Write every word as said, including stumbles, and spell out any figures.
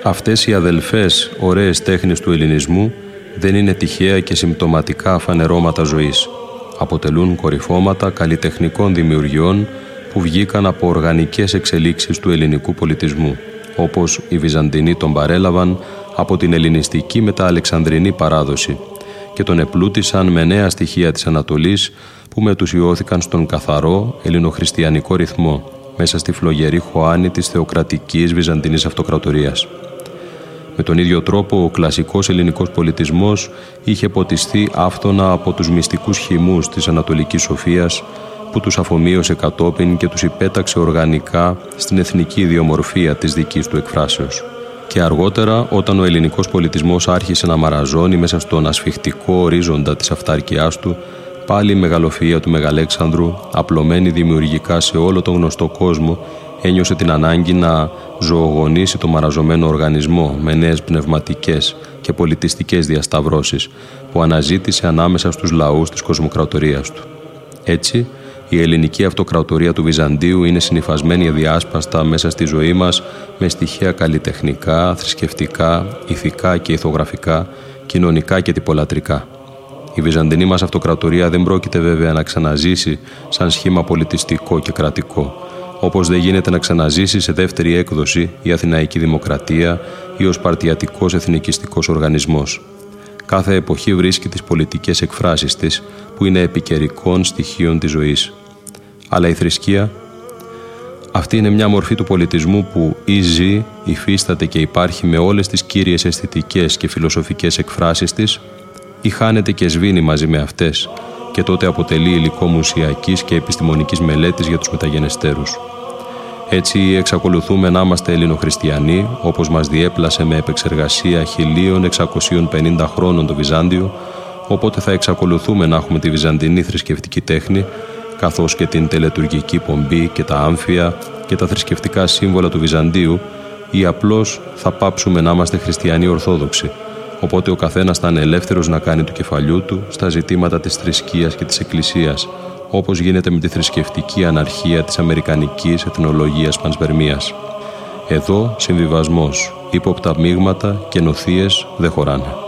Αυτές οι αδελφές ωραίες τέχνες του ελληνισμού δεν είναι τυχαία και συμπτωματικά φανερώματα ζωής. Αποτελούν κορυφώματα καλλιτεχνικών δημιουργιών που βγήκαν από οργανικές εξελίξεις του ελληνικού πολιτισμού, όπως οι Βυζαντινοί τον παρέλαβαν από την ελληνιστική μετα-αλεξανδρινή παράδοση και τον επλούτησαν με νέα στοιχεία της Ανατολής που μετουσιώθηκαν στον καθαρό ελληνοχριστιανικό ρυθμό μέσα στη φλογερή χωάνη της θεοκρατικής Βυζαντινής Αυτοκρατορίας. Με τον ίδιο τρόπο, ο κλασικός ελληνικός πολιτισμός είχε ποτιστεί άφθονα από τους μυστικούς χυμούς της ανατολικής σοφίας που τους αφομοίωσε κατόπιν και τους υπέταξε οργανικά στην εθνική ιδιομορφία της δικής του εκφράσεως. Και αργότερα, όταν ο ελληνικός πολιτισμός άρχισε να μαραζώνει μέσα στον ασφιχτικό ορίζοντα της αυταρκιάς του, πάλι η μεγαλοφυΐα του Μεγαλέξανδρου, απλωμένη δημιουργικά σε όλο τον γνωστό κόσμο, ένιωσε την ανάγκη να ζωογονήσει το μαραζωμένο οργανισμό με νέες πνευματικές και πολιτιστικές διασταυρώσεις που αναζήτησε ανάμεσα στους λαούς της κοσμοκρατορίας του. Έτσι, η ελληνική αυτοκρατορία του Βυζαντίου είναι συνυφασμένη αδιάσπαστα μέσα στη ζωή μας με στοιχεία καλλιτεχνικά, θρησκευτικά, ηθικά και ηθογραφικά, κοινωνικά και τυπολατρικά. Η Βυζαντινή μας αυτοκρατορία δεν πρόκειται βέβαια να ξαναζήσει σαν σχήμα πολιτιστικό και κρατικό, όπως δεν γίνεται να ξαναζήσει σε δεύτερη έκδοση η Αθηναϊκή Δημοκρατία ή ο Σπαρτιατικός εθνικιστικός οργανισμός. Κάθε εποχή βρίσκει τις πολιτικές εκφράσεις της, που είναι επικαιρικών στοιχείων της ζωής. Αλλά η θρησκεία, αυτή είναι μια μορφή του πολιτισμού που ή ζει, υφίσταται και υπάρχει με όλες τις κύριες αισθητικές και φιλοσοφικές εκφράσεις της, ή χάνεται και σβήνει μαζί με αυτές, και τότε αποτελεί υλικό μουσιακής και επιστημονικής μελέτης για τους μεταγενεστέρους. Έτσι εξακολουθούμε να είμαστε ελληνοχριστιανοί, όπως μας διέπλασε με επεξεργασία χίλια εξακόσιων πενήντα χρόνων το Βυζάντιο, οπότε θα εξακολουθούμε να έχουμε τη βυζαντινή θρησκευτική τέχνη, καθώς και την τελετουργική πομπή και τα άμφια και τα θρησκευτικά σύμβολα του Βυζαντίου, ή απλώς θα πάψουμε να είμαστε χριστιανοί ορθόδοξοι, οπότε ο καθένας θα είναι ελεύθερος να κάνει του κεφαλιού του στα ζητήματα της θρησκείας και της εκκλησίας, όπως γίνεται με τη θρησκευτική αναρχία της αμερικανικής εθνολογίας πανσπερμίας. Εδώ συμβιβασμός, ύποπτα μείγματα και νοθείες δεν χωράνε.